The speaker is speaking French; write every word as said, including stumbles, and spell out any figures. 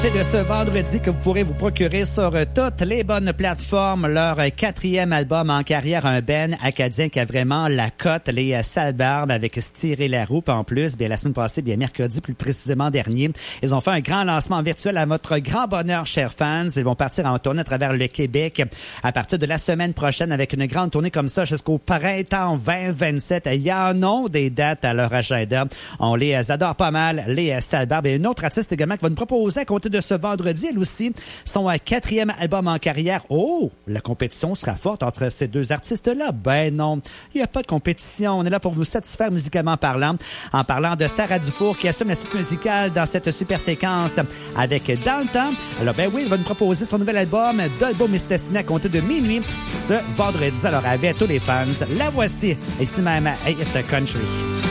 De ce vendredi que vous pourrez vous procurer sur toutes les bonnes plateformes leur quatrième album en carrière, un band acadien qui a vraiment la cote, les Sales Barbes avec Stirer la roue. En plus, bien la semaine passée, bien mercredi plus précisément dernier, ils ont fait un grand lancement virtuel à votre grand bonheur, chers fans. Ils vont partir en tournée à travers le Québec à partir de la semaine prochaine avec une grande tournée comme ça jusqu'au printemps vingt vingt-sept. Il y en a des dates à leur agenda. On les adore pas mal, les Sales Barbes. Et une autre artiste également qui va nous proposer à compter de ce vendredi, elle aussi, son quatrième album en carrière. Oh, la compétition sera forte entre ces deux artistes-là. Ben non, il n'y a pas de compétition. On est là pour vous satisfaire musicalement parlant. En parlant de Sarah Dufour qui assume la suite musicale dans cette super séquence avec Dans le temps. Alors ben oui, elle va nous proposer son nouvel album Dolbo Mistassini à compter de minuit ce vendredi. Alors avec tous les fans, la voici ici même à Hit Country.